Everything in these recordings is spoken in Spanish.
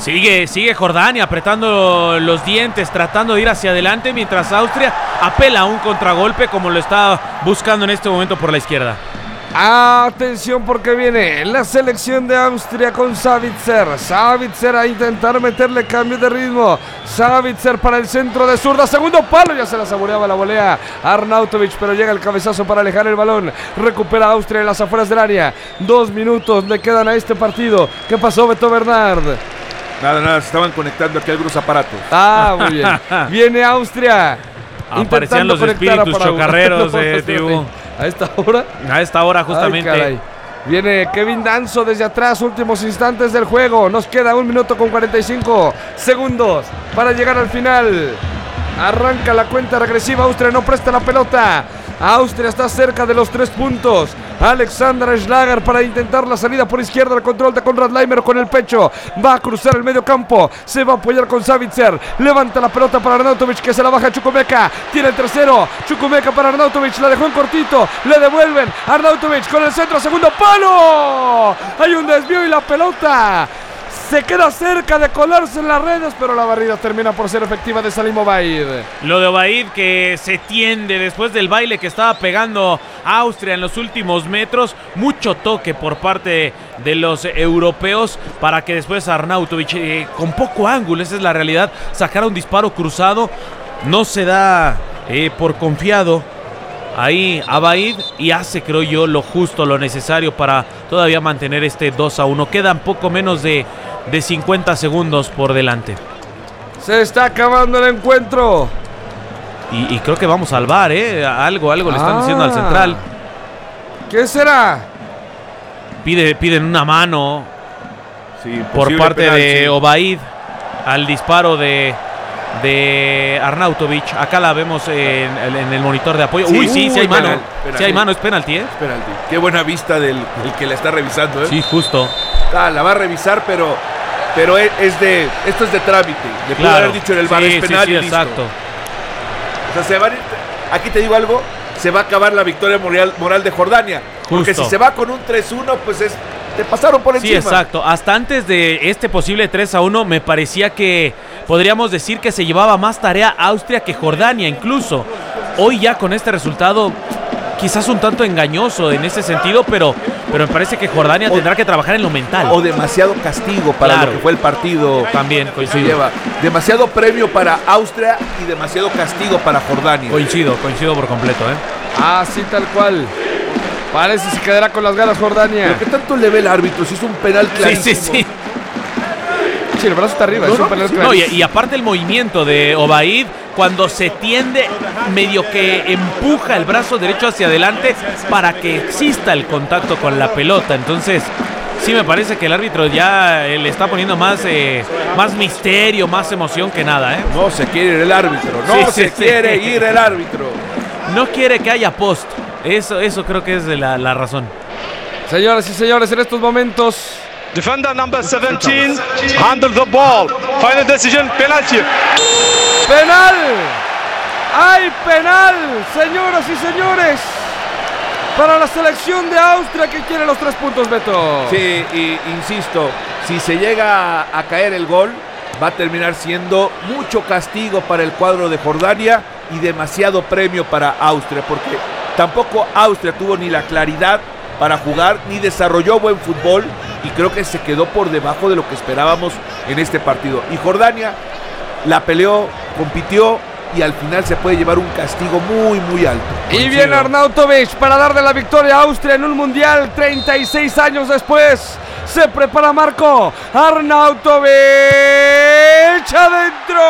Sigue Jordania apretando los dientes, tratando de ir hacia adelante, mientras Austria apela a un contragolpe como lo está buscando en este momento por la izquierda. Atención porque viene la selección de Austria con Savitzer. Savitzer a intentar meterle cambio de ritmo. Savitzer para el centro de zurda. Segundo palo, ya se la saboreaba la volea Arnautovic, pero llega el cabezazo para alejar el balón. Recupera Austria en las afueras del área. 2 minutos le quedan a este partido. ¿Qué pasó, Beto Bernard? Nada, se estaban conectando aquí algunos aparatos. Muy bien. Viene Austria. Aparecían los espíritus chocarreros de Tibu. ¿A esta hora? A esta hora justamente. Ay, viene Kevin Danso desde atrás, últimos instantes del juego. Nos queda 1 minuto con 45 segundos para llegar al final. Arranca la cuenta regresiva. Austria no presta la pelota. Austria está cerca de los 3 puntos. Alexander Schlager para intentar la salida por izquierda. El control de Konrad Laimer con el pecho. Va a cruzar el medio campo. Se va a apoyar con Savitzer. Levanta la pelota para Arnautovic, que se la baja a Chukwuemeka. Tiene el tercero. Chukwuemeka para Arnautovic. La dejó en cortito. Le devuelven. Arnautovic con el centro. Segundo palo. Hay un desvío y la pelota se queda cerca de colarse en las redes, pero la barrida termina por ser efectiva de Salim Obaid. Lo de Obaid, que se tiende después del baile que estaba pegando Austria en los últimos metros. Mucho toque por parte de los europeos para que después Arnautovic, con poco ángulo, esa es la realidad, sacara un disparo cruzado. No se da por confiado ahí Obaid y hace, creo yo, lo justo, lo necesario para todavía mantener este 2-1. Quedan poco menos de 50 segundos por delante. Se está acabando el encuentro. Y creo que vamos al VAR, algo le están diciendo al central. ¿Qué será? Piden una mano, sí, por parte penal, de sí. Obaid al disparo de Arnautovic. Acá la vemos en el monitor de apoyo. Sí hay mano. Penal, Sí hay mano, es penalti, Es penalti. Qué buena vista del que la está revisando, Sí, justo. La va a revisar, pero esto es de trámite. Le pudo haber dicho en el VAR, es penal y listo. Exacto. O sea, aquí te digo algo, se va a acabar la victoria moral de Jordania. Porque Justo. si se va con un 3-1, pues te pasaron por encima. Sí, exacto. Hasta antes de este posible 3-1 me parecía que podríamos decir que se llevaba más tarea Austria que Jordania incluso. Hoy ya con este resultado quizás un tanto engañoso en ese sentido, pero me parece que Jordania tendrá que trabajar en lo mental. O demasiado castigo para lo que fue el partido. También coincido. Demasiado premio para Austria y demasiado castigo para Jordania. Coincido por completo, Así tal cual. Parece que se quedará con las ganas Jordania. Lo que tanto le ve el árbitro, si es un penal clarísimo. Sí. Sí, el brazo está arriba, es un penal clarísimo. Y aparte el movimiento de Obaid, cuando se tiende, medio que empuja el brazo derecho hacia adelante para que exista el contacto con la pelota. Entonces, sí me parece que el árbitro ya le está poniendo más misterio, más emoción que nada, No se quiere ir el árbitro, quiere ir el árbitro. No quiere que haya post. Eso creo que es de la razón. Señoras y señores, en estos momentos, defender number 17 handle the ball. Final decision, penalty. ¡Penal! ¡Hay penal! Señoras y señores, para la selección de Austria, que quiere los 3 puntos, Beto. Sí, y insisto, si se llega a caer el gol, va a terminar siendo mucho castigo para el cuadro de Jordania y demasiado premio para Austria, porque tampoco Austria tuvo ni la claridad para jugar, ni desarrolló buen fútbol, y creo que se quedó por debajo de lo que esperábamos en este partido. Y Jordania la peleó, compitió, y al final se puede llevar un castigo muy, muy alto. Y viene Arnautovic para darle la victoria a Austria en un mundial 36 años después. Se prepara Marco Arnautovic, adentro.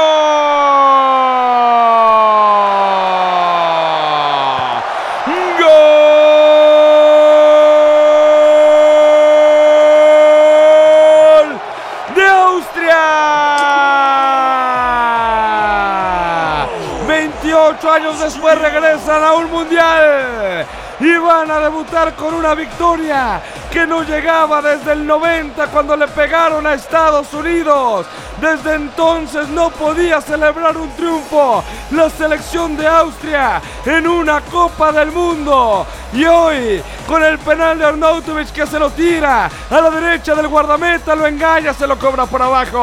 ¡Gol de Austria! 28 años después regresan a un mundial y van a debutar con una victoria que no llegaba desde el 90, cuando le pegaron a Estados Unidos. Desde entonces no podía celebrar un triunfo la selección de Austria en una Copa del Mundo. Y hoy, con el penal de Arnautovic, que se lo tira a la derecha del guardameta, lo engaña, se lo cobra por abajo.